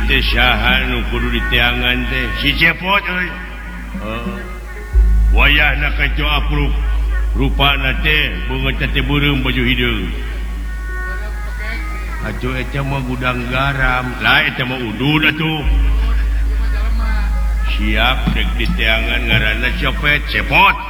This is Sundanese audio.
kudu di tiangan teh si cepot wayah nak kacau apruk rupa nate bunga tete burung baju hidung aco eta mah gudang garam lah eta mah udud atuh siap dek di tiangan ngaranna copet cepot